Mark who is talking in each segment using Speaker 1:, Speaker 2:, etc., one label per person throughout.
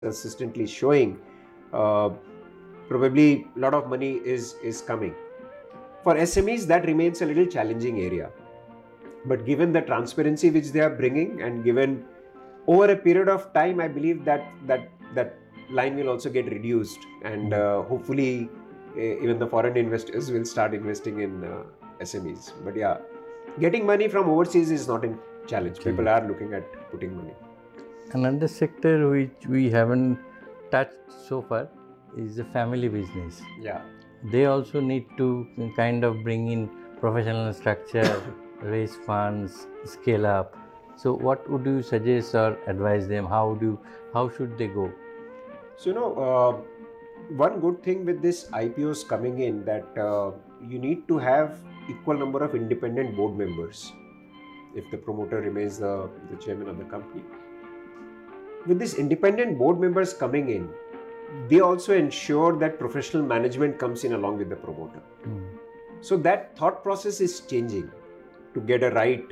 Speaker 1: consistently showing, uh, probably a lot of money is coming. For SMEs, that remains a little challenging area. But given the transparency which they are bringing, and given over a period of time, I believe that line will also get reduced, and hopefully, even the foreign investors will start investing in SMEs. But yeah, getting money from overseas is not a challenge. People are looking at putting money.
Speaker 2: Another sector which we haven't touched so far is the family business.
Speaker 1: Yeah.
Speaker 2: They also need to kind of bring in professional structure, raise funds, scale up. So what would you suggest or advise them? How should they go?
Speaker 1: So one good thing with this IPOs coming in, that you need to have equal number of independent board members if the promoter remains the chairman of the company. With these independent board members coming in, they also ensure that professional management comes in along with the promoter. So that thought process is changing to get a right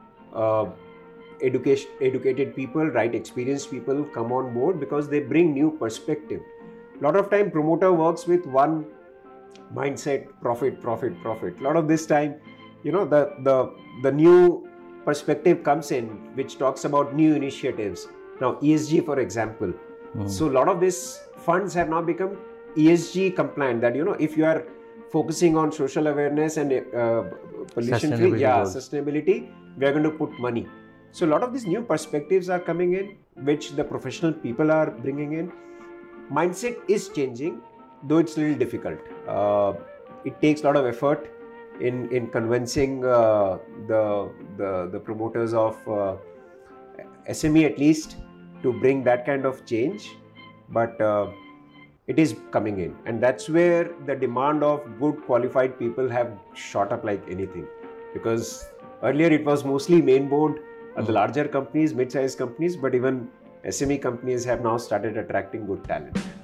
Speaker 1: educated people, right experienced people come on board, because they bring new perspective. A lot of time promoter works with one mindset: profit, profit, profit. A lot of this time, the new perspective comes in, which talks about new initiatives. Now ESG, for example. So a lot of these funds have now become ESG compliant, that if you are focusing on social awareness and pollution free, sustainability, we are going to put money. So a lot of these new perspectives are coming in, which the professional people are bringing in. Mindset is changing, though it's a little difficult. It takes a lot of effort in convincing the promoters of SME, at least, to bring that kind of change. But it is coming in, and that's where the demand of good qualified people have shot up like anything. Because earlier it was mostly main board, the larger companies, mid-sized companies, but even SME companies have now started attracting good talent.